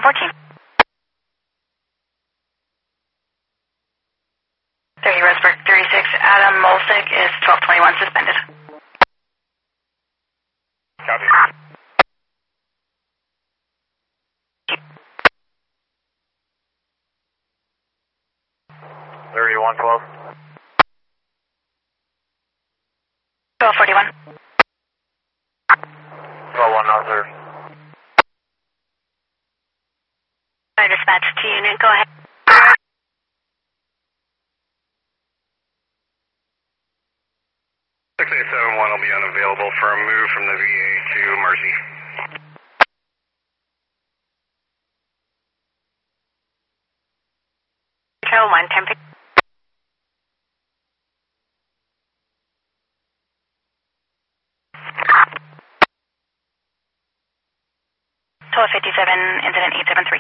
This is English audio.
14. 30 Roseburg 36, Adam Molsick is 1221 suspended. Copy. 3112. 1241. 12-1 officer. Dispatch to unit, go ahead. 6871 will be unavailable for a move from the VA to Mercy. Control 1, 10. 1257, incident 873.